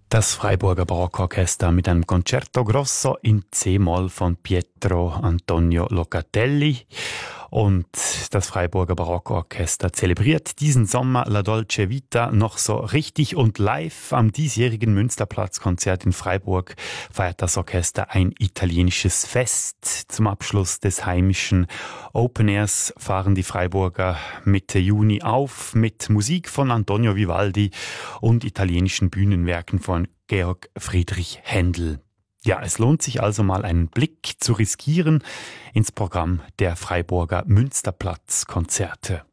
Das Freiburger Barockorchester mit einem Concerto Grosso in C-Moll von Pietro Antonio Locatelli. Und das Freiburger Barockorchester zelebriert diesen Sommer La Dolce Vita noch so richtig und live. Am diesjährigen Münsterplatzkonzert in Freiburg feiert das Orchester ein italienisches Fest. Zum Abschluss des heimischen Open Airs fahren die Freiburger Mitte Juni auf mit Musik von Antonio Vivaldi und italienischen Bühnenwerken von Georg Friedrich Händel. Ja, es lohnt sich also mal einen Blick zu riskieren ins Programm der Freiburger Münsterplatzkonzerte.